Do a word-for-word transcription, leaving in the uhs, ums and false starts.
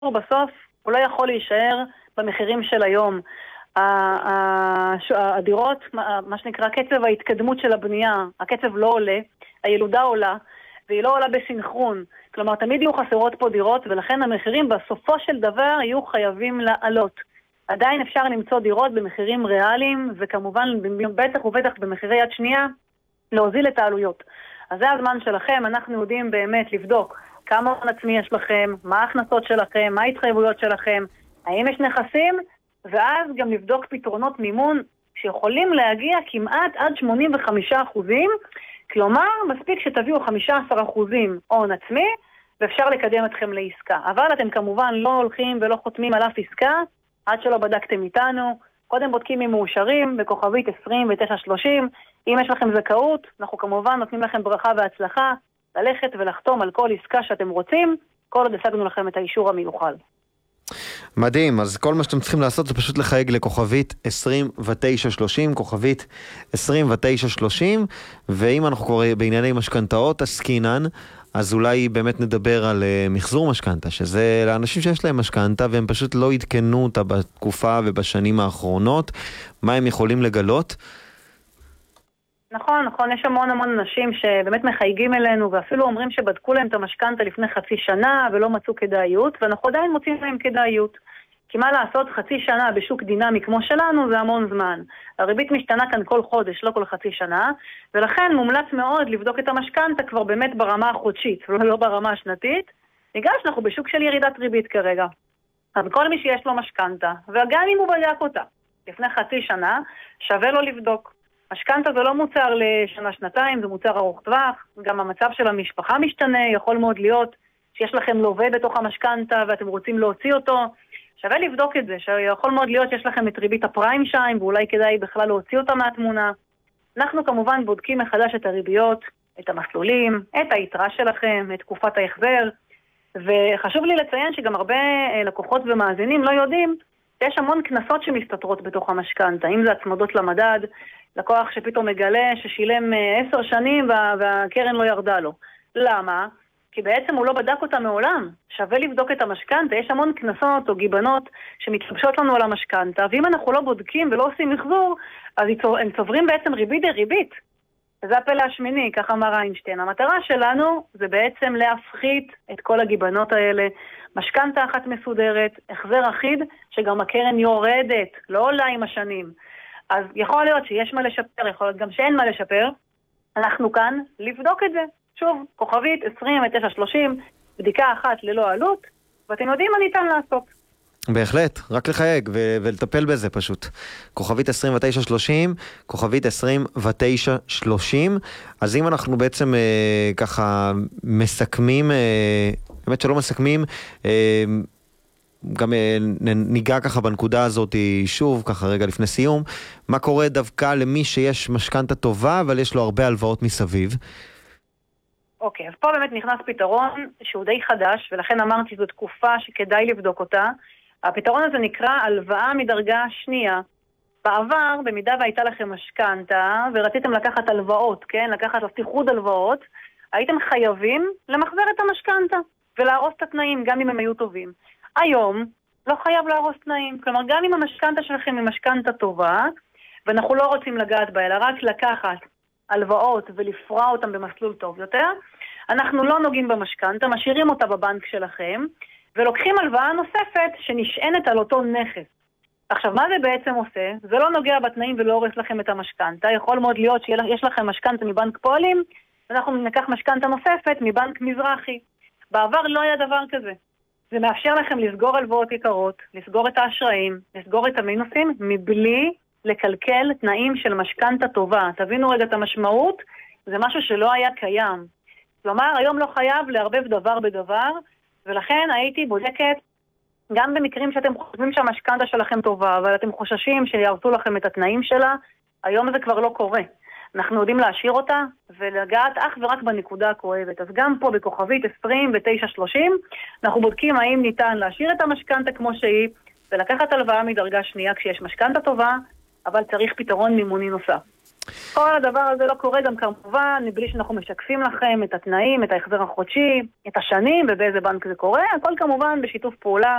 בסוף הוא לא יכול להישאר במחירים של היום. הדירות, מה שנקרא קצב ההתקדמות של הבנייה, הקצב לא עולה, הילודה עולה, והיא לא עולה בסינכרון. כלומר, תמיד יהיו חסרות פה דירות, ולכן המחירים בסופו של דבר יהיו חייבים לעלות. עדיין אפשר למצוא דירות במחירים ריאליים, וכמובן, בטח ובטח במחירי יד שנייה, להוזיל את העלויות. אז זה הזמן שלכם, אנחנו יודעים באמת לבדוק כמה הון עצמי יש לכם, מה ההכנסות שלכם, מה ההתחייבויות שלכם, האם יש נכסים, ואז גם לבדוק פתרונות מימון שיכולים להגיע כמעט עד שמונים וחמישה אחוזים, כלומר, מספיק שתביאו חמישה עשר אחוזים הון עצמי, ואפשר לקדם אתכם לעסקה. אבל אתם כמובן לא הולכים ולא חותמים על אף עסקה, עד שלא בדקתם איתנו. קודם בודקים אם מאושרים, בכוכבית עשרים ותשע שלושים. אם יש לכם זכאות, אנחנו כמובן נותנים לכם ברכה והצלחה, ללכת ולחתום על כל עסקה שאתם רוצים, כל עוד השגנו לכם את האישור המיוחל. מדהים, אז כל מה שאתם צריכים לעשות זה פשוט לחייג לכוכבית עשרים ותשע שלושים, כוכבית עשרים ותשע שלושים, ואם אנחנו כבר בענייני משכנתאות עסקינן, אז אולי באמת נדבר על uh, מחזור משכנתה, שזה לאנשים שיש להם משכנתה והם פשוט לא עדכנו אותה בתקופה ובשנים האחרונות, מה הם יכולים לגלות? נכון, נכון, יש המון המון אנשים שבאמת מחייגים אלינו ואפילו אומרים שבדקו להם את המשכנתה לפני חצי שנה ולא מצאו כדאיות, ואנחנו עדיין מוצאים להם כדאיות. כי מה לעשות, חצי שנה בשוק דינמי כמו שלנו זה המון זמן. הריבית משתנה כאן כל חודש, לא כל חצי שנה, ולכן מומלץ מאוד לבדוק את המשכנתה כבר באמת ברמה החודשית, ולא ברמה השנתית, בגלל שאנחנו בשוק של ירידת ריבית כרגע. אז כל מי שיש לו משכנתה, וגם אם הוא בדק אותה לפני חצי שנה, שווה לו לבדוק. משכנתה זה לא מוצר לשנה-שנתיים, זה מוצר ארוך טווח, גם המצב של המשפחה משתנה, יכול מאוד להיות שיש לכם לווה בתוך המשכנתה ואתם רוצים להוציא אותו, שווה לבדוק את זה, שיכול מאוד להיות שיש לכם את ריבית הפריים שיים, ואולי כדאי בכלל להוציא אותה מהתמונה. אנחנו כמובן בודקים מחדש את הריביות, את המסלולים, את היתרה שלכם, את תקופת ההחזר, וחשוב לי לציין שגם הרבה לקוחות ומאזינים לא יודעים, יש המון כנסות שמסתתרות בתוך המשכנתה, אם זה הצמדות למדד, לקוח שפתאום מגלה ששילם עשר שנים וה, והקרן לא ירדה לו. למה? כי בעצם הוא לא בדק אותה מעולם. שווה לבדוק את המשכנתה, יש המון כנסות או גיבנות שמתלבשות לנו על המשכנתה, ואם אנחנו לא בודקים ולא עושים מחזור, אז הם צוברים בעצם ריבית דריבית. וזה הפלא השמיני, כך אמר איינשטיין. המטרה שלנו זה בעצם להפחית את כל הגיבנות האלה, משכנתה אחת מסודרת, החזר אחיד, שגם הקרן יורדת, לא עולה עם השנים. אז יכול להיות שיש מה לשפר, יכול להיות גם שאין מה לשפר. אנחנו כאן לבדוק את זה. שוב, כוכבית עשרים ותשע שלושים, בדיקה אחת ללא עלות, ואתם יודעים מה ניתן לעשות. בהחלט, רק לחייג ו- ולטפל בזה פשוט. כוכבית עשרים ותשע שלושים, כוכבית עשרים ותשע שלושים. אז אם אנחנו בעצם אה, ככה מסכמים, אה, באמת שלא מסכמים, אה, גם אה, ניגע ככה בנקודה הזאת שוב, ככה רגע לפני סיום, מה קורה דווקא למי שיש משכנתה טובה, אבל יש לו הרבה הלוואות מסביב? אוקיי, אז פה באמת נכנס פתרון שהוא די חדש, ולכן אמרתי זו תקופה שכדאי לבדוק אותה. הפתרון הזה נקרא הלוואה מדרגה שנייה. בעבר, במידה והייתה לכם משכנתה, ורציתם לקחת הלוואות, כן? לקחת איחוד הלוואות, הייתם חייבים למחזר את המשכנתה, ולהרוס את התנאים, גם אם הם היו טובים. היום, לא חייב להרוס תנאים. כלומר, גם אם המשכנתה שלכם היא משכנתה טובה, ואנחנו לא רוצים לגעת בה, אלא רק לקחת הלוואות ולפרוע אותם במסלול טוב יותר, אנחנו לא נוגעים במשכנתה, משאירים אותה בבנק שלכם, ולוקחים הלוואה נוספת שנשענת על אותו נכס. עכשיו, מה זה בעצם עושה? זה לא נוגע בתנאים ולא הורס לכם את המשכנתה. יכול מאוד להיות שיש לכם משכנתה מבנק פועלים, ואנחנו ניקח משכנתה נוספת מבנק מזרחי. בעבר לא היה דבר כזה. זה מאפשר לכם לסגור הלוואות יקרות, לסגור את האשראים, לסגור את המינוסים, מבלי לקלקל תנאים של משכנתה טובה. תבינו רגע את המשמעות, זה משהו שלא היה קיים. כלומר, היום לא חייב לערבב דבר בדבר, ולכן הייתי בודקת, גם במקרים שאתם חושבים שהמשכנתה שלכם טובה, אבל אתם חוששים שיערצו לכם את התנאים שלה, היום זה כבר לא קורה. אנחנו יודעים להשאיר אותה, ולגעת אך ורק בנקודה הכואבת. אז גם פה בכוכבית עשרים ותשע שלושים, אנחנו בודקים האם ניתן להשאיר את המשכנתה כמו שהיא, ולקחת הלוואה מדרגה שנייה כשיש משכנתה טובה, אבל צריך פתרון מימוני נוסף. כל הדבר הזה לא קורה גם כמובן, מבלי שאנחנו משקפים לכם את התנאים, את ההחזר החודשי, את השנים ובאיזה בנק זה קורה, הכל כמובן בשיתוף פעולה